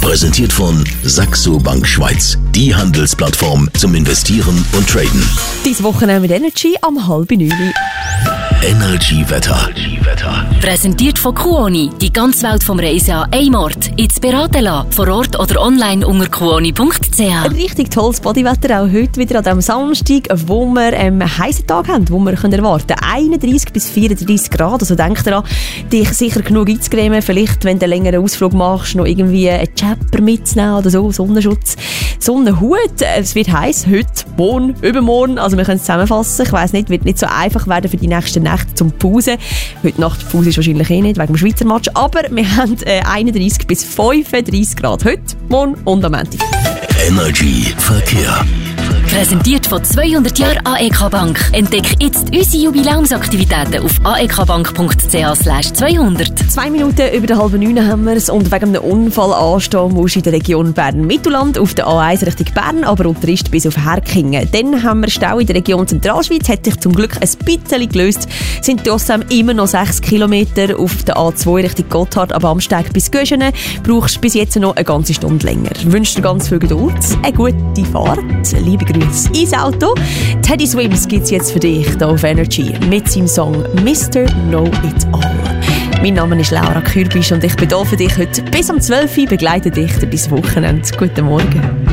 Präsentiert von Saxo Bank Schweiz. Die Handelsplattform zum Investieren und Traden. Dieses Wochenende mit Energy am 8:30. Energy Wetter. Präsentiert von Kuoni. Die ganze Welt vom Reisen an einem Ort. Jetzt beraten lassen. Vor Ort oder online unter kuoni.ch. Ein richtig tolles Bodywetter auch heute wieder an diesem Samstag, wo wir einen heißen Tag haben, wo wir erwarten können. 31 bis 34 Grad. Also denk daran, dich sicher genug einzucremen. Vielleicht, wenn du einen längeren Ausflug machst, noch irgendwie einen Chapper mitzunehmen oder so, Sonnenschutz, Sonnenhut. Es wird heiß heute, morgen, übermorgen. Also wir können es zusammenfassen. Ich weiss nicht, wird nicht so einfach werden für die nächsten Nächte zum Pausen. Heute Nacht Pause ist wahrscheinlich nicht, wegen dem Schweizer Match. Aber wir haben 31 bis 35 Grad heute, morgen und am Montag. Energy Verkehr. Präsentiert von 200 Jahren AEK Bank. Entdecke jetzt unsere Jubiläumsaktivitäten auf aekbank.ch/200. 2 Minuten über der 8:30 haben wir es und wegen einem Unfall anstehen musst in der Region Bern-Mittelland auf der A1 Richtung Bern, aber unter ist bis auf Herkingen. Dann haben wir Stau in der Region Zentralschweiz, hat sich zum Glück ein bisschen gelöst. Sind trotzdem immer noch 6 Kilometer auf der A2 Richtung Gotthard ab Amsteg bis Göschenen. Brauchst du bis jetzt noch eine ganze Stunde länger. Ich wünsche dir ganz viel Geduld, eine gute Fahrt, liebe Grüße ins Auto. Teddy Swims gibt es jetzt für dich hier auf Energy mit seinem Song «Mr. Know It All». Mein Name ist Laura Kürbisch und ich bin hier für dich heute bis um 12 Uhr, begleite dich durch dein Wochenende. Guten Morgen.